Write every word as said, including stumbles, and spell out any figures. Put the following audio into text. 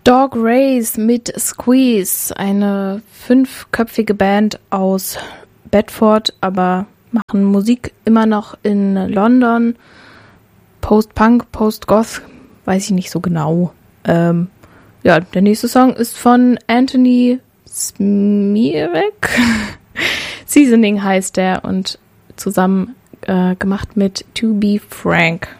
Dog Race mit Squeeze, eine fünfköpfige Band aus Bedford, aber machen Musik immer noch in London. Post-Punk, Post-Goth, weiß ich nicht so genau. Ähm, ja, der nächste Song ist von Anthony Smiewek. Seasoning heißt der und zusammen äh, gemacht mit To Be Frank.